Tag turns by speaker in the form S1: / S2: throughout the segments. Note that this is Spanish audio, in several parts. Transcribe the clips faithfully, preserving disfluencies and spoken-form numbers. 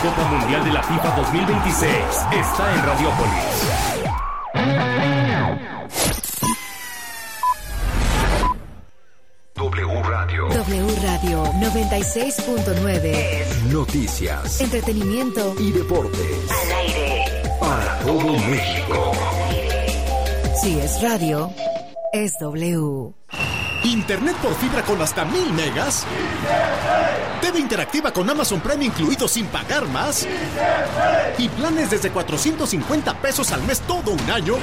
S1: Copa Mundial de la FIFA dos mil veintiséis está en Radiópolis.
S2: W Radio.
S3: W Radio noventa y seis punto nueve.
S2: Noticias,
S3: entretenimiento
S2: y deportes.
S3: Al aire.
S2: Para todo México.
S3: Si es radio, es W.
S4: Internet por fibra con hasta mil megas. T V interactiva con Amazon Prime incluido sin pagar más. Y planes desde cuatrocientos cincuenta pesos al mes todo un año.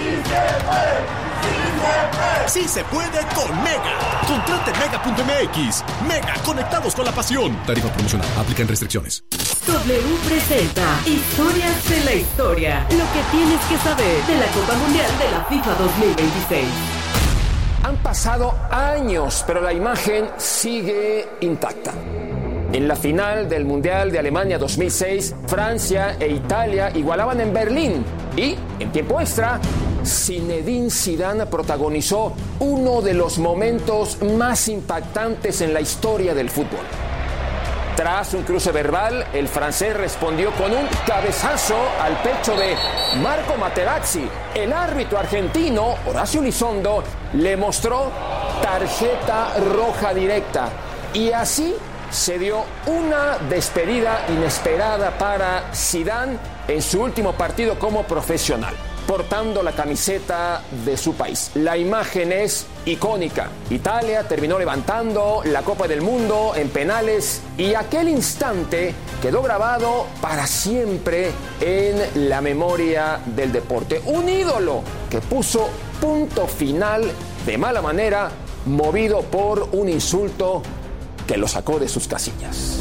S4: Sí se puede con Mega. Contrate mega punto m x. Mega, conectados con la pasión. Tarifa promocional. Aplican restricciones.
S5: W presenta Historias de la Historia. Lo que tienes que saber de la Copa Mundial de la FIFA dos mil veintiséis.
S6: Han pasado años, pero la imagen sigue intacta. En la final del Mundial de Alemania dos mil seis, Francia e Italia igualaban en Berlín. Y, en tiempo extra, Zinedine Zidane protagonizó uno de los momentos más impactantes en la historia del fútbol. Tras un cruce verbal, el francés respondió con un cabezazo al pecho de Marco Materazzi. El árbitro argentino, Horacio Elizondo, le mostró tarjeta roja directa. Y así se dio una despedida inesperada para Zidane en su último partido como profesional, portando la camiseta de su país. La imagen es icónica. Italia terminó levantando la Copa del Mundo en penales y aquel instante quedó grabado para siempre en la memoria del deporte. Un ídolo que puso punto final de mala manera, movido por un insulto que lo sacó de sus casillas.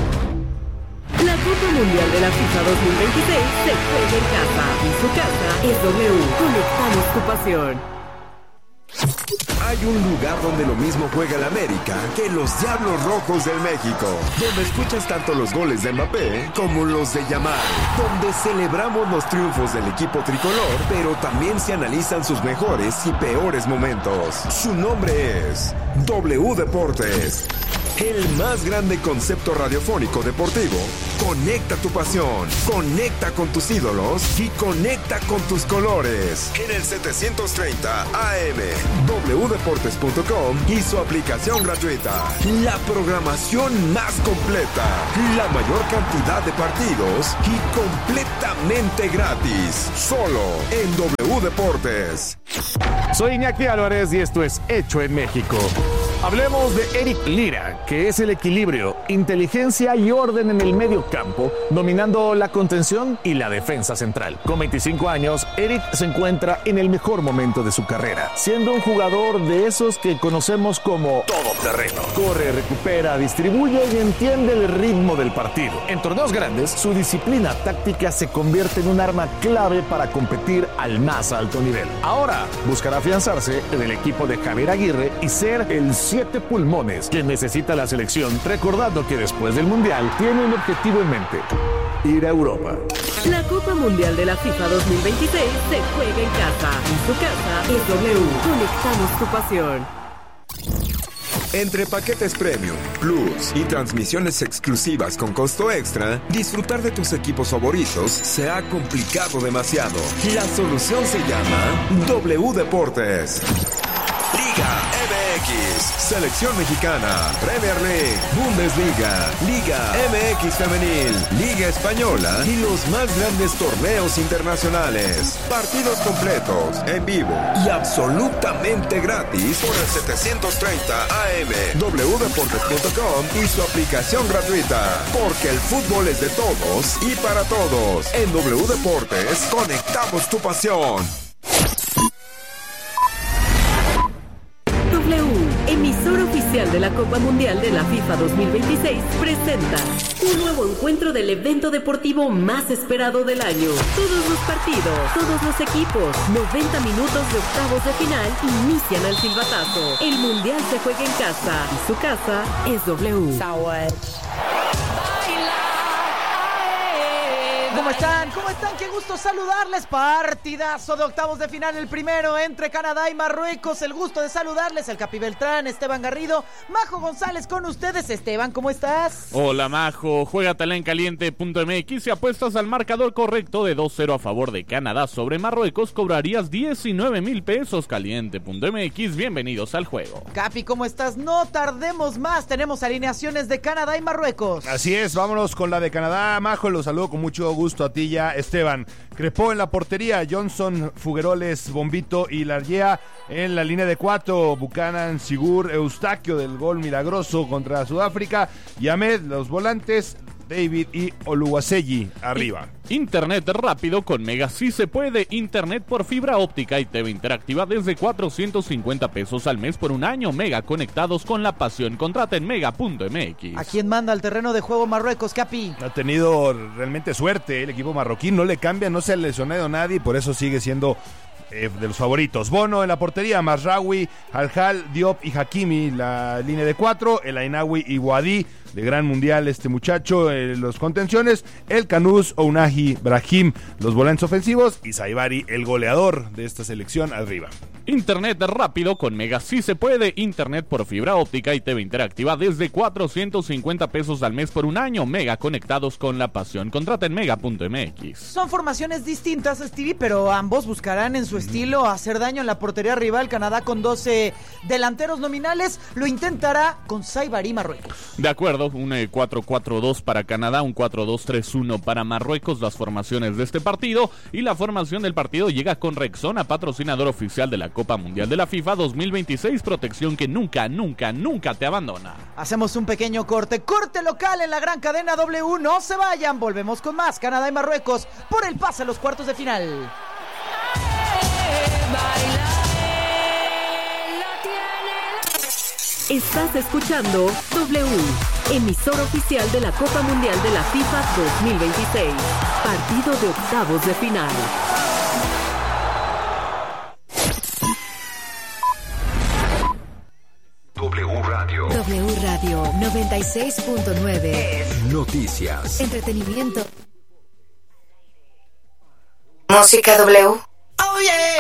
S5: La Copa Mundial de la FIFA dos mil veintiséis se juega en casa. Y su casa es W. Conectamos tu pasión.
S7: Hay un lugar donde lo mismo juega el América que los Diablos Rojos del México, donde escuchas tanto los goles de Mbappé como los de Yamal, donde celebramos los triunfos del equipo tricolor, pero también se analizan sus mejores y peores momentos. Su nombre es W Deportes. El más grande concepto radiofónico deportivo. Conecta tu pasión, conecta con tus ídolos y conecta con tus colores. En el setecientos treinta A M, w deportes punto com y su aplicación gratuita. La programación más completa, la mayor cantidad de partidos y completamente gratis. Solo en W Deportes.
S8: Soy Iñaki Álvarez y esto es Hecho en México. Hablemos de Eric Lira, que es el equilibrio, inteligencia y orden en el medio campo, dominando la contención y la defensa central. Con veinticinco años, Eric se encuentra en el mejor momento de su carrera, siendo un jugador de esos que conocemos como todoterreno. Corre, recupera, distribuye y entiende el ritmo del partido. En torneos grandes, su disciplina táctica se convierte en un arma clave para competir al más alto nivel. Ahora, buscará afianzarse en el equipo de Javier Aguirre y ser el siete pulmones que necesita la selección, recordando que después del Mundial tiene un objetivo en mente: ir a Europa.
S5: La Copa Mundial de la FIFA dos mil veintiséis se juega en casa. Y su casa es W. Conectamos tu pasión.
S7: Entre paquetes Premium, Plus y transmisiones exclusivas con costo extra, disfrutar de tus equipos favoritos se ha complicado demasiado. La solución se llama W Deportes. Liga M X, Selección Mexicana, Premier League, Bundesliga, Liga M X Femenil, Liga Española y los más grandes torneos internacionales. Partidos completos, en vivo y absolutamente gratis por el setecientos treinta A M, w deportes punto com y su aplicación gratuita. Porque el fútbol es de todos y para todos. En W Deportes, conectamos tu pasión.
S5: W, emisor oficial de la Copa Mundial de la FIFA dos mil veintiséis, presenta un nuevo encuentro del evento deportivo más esperado del año. Todos los partidos, todos los equipos, noventa minutos de octavos de final inician al silbatazo. El Mundial se juega en casa y su casa es W.
S9: ¿Cómo están? ¿Cómo están? Qué gusto saludarles. Partidazo de octavos de final, el primero entre Canadá y Marruecos. El gusto de saludarles, el Capi Beltrán, Esteban Garrido, Majo González con ustedes. Esteban, ¿cómo estás?
S10: Hola, Majo. Juégatela en caliente punto m x y apuestas al marcador correcto de dos cero a favor de Canadá sobre Marruecos. Cobrarías diecinueve mil pesos. caliente punto m x. Bienvenidos al juego.
S9: Capi, ¿cómo estás? No tardemos más. Tenemos alineaciones de Canadá y Marruecos.
S11: Así es, vámonos con la de Canadá. Majo, los saludo con mucho gusto a ti ya, Esteban. Crepó en la portería, Johnson, Fugueroles, Bombito y Largea en la línea de cuatro, Buchanan, Sigur, Eustaquio del gol milagroso contra Sudáfrica, y Ahmed, los volantes, David y Oluwaseyi arriba.
S10: Internet rápido con Mega sí se puede. Internet por fibra óptica y T V interactiva desde cuatrocientos cincuenta pesos al mes por un año. Mega, conectados con la pasión. Contrata en mega punto m x.
S9: ¿A quién manda al terreno de juego Marruecos, Capi?
S11: Ha tenido realmente suerte el equipo marroquí, no le cambia, no se ha lesionado nadie, por eso sigue siendo Eh, de los favoritos. Bono en la portería, Masraoui, Al-Hal, Diop y Hakimi, la línea de cuatro, El Ainaoui y Wadi, de gran mundial este muchacho, eh, los contenciones, El Canús, Ounahi, Brahim, los volantes ofensivos, y Saibari, el goleador de esta selección, arriba.
S10: Internet rápido con Mega sí se puede. Internet por fibra óptica y T V interactiva desde cuatrocientos cincuenta pesos al mes por un año. Mega, conectados con la pasión. Contrata en mega punto m x.
S9: Son formaciones distintas, Stevie, pero ambos buscarán en su estilo hacer daño en la portería rival. Canadá con doce delanteros nominales lo intentará con Saibari Marruecos.
S10: De acuerdo, un eh, cuatro cuatro dos para Canadá, un cuatro dos tres uno para Marruecos, las formaciones de este partido, y la formación del partido llega con Rexona, patrocinador oficial de la Copa Mundial de la FIFA dos mil veintiséis, protección que nunca, nunca, nunca te abandona.
S9: Hacemos un pequeño corte, corte local en la gran cadena W, no se vayan, volvemos con más Canadá y Marruecos por el pase a los cuartos de final.
S5: Estás escuchando W, emisor oficial de la Copa Mundial de la FIFA dos mil veintiséis, partido de octavos de final.
S2: W Radio.
S3: W Radio noventa y seis punto nueve.
S2: Noticias.
S3: Entretenimiento. Música W.
S9: Oh yeah.